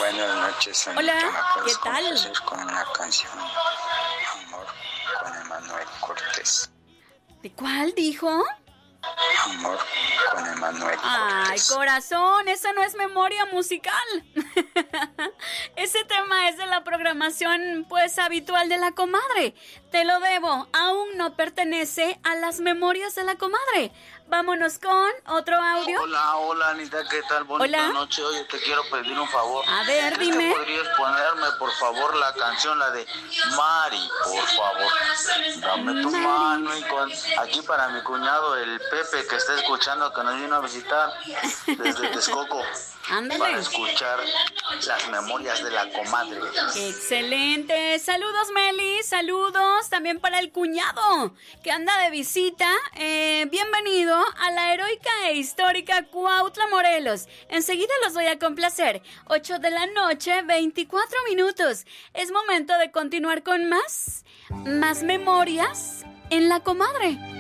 Buenas noches, Anita. Hola, ¿Me puedes ¿qué tal? complacer con una canción? Amor, con Emanuel Cortés. ¿De cuál dijo? Amor, con Emanuel Ay, Cortés. corazón, eso no es memoria musical. Ese tema es de la programación, pues, habitual de la comadre. Te lo debo, aún no pertenece a las memorias de la comadre. Vámonos con otro audio. Hola, Anita, ¿qué tal? Bonita Hola. noche. Oye, te quiero pedir un favor. A ver, ¿Crees dime. que podrías ponerme, por favor, la canción, la de Mari, por favor? Dame tu Mari. mano y aquí para mi cuñado, el Pepe, que está escuchando, que nos vino a visitar desde Texcoco. Ándale. Para escuchar las memorias de la comadre. Excelente, saludos Meli, saludos también para el cuñado que anda de visita. Bienvenido a la heroica e histórica Cuautla, Morelos. Enseguida los voy a complacer. 8 de la noche, 24 minutos. Es momento de continuar con más memorias en la comadre.